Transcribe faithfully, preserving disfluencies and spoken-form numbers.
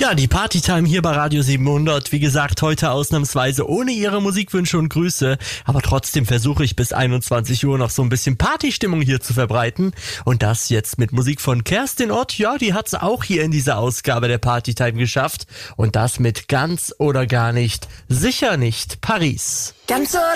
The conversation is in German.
Ja, die Partytime hier bei Radio siebenhundert. Wie gesagt, heute ausnahmsweise ohne Ihre Musikwünsche und Grüße. Aber trotzdem versuche ich bis einundzwanzig Uhr noch so ein bisschen Partystimmung hier zu verbreiten. Und das jetzt mit Musik von Kerstin Ott. Ja, die hat's auch hier in dieser Ausgabe der Partytime geschafft. Und das mit Ganz oder gar nicht, sicher nicht Paris. Ganz oder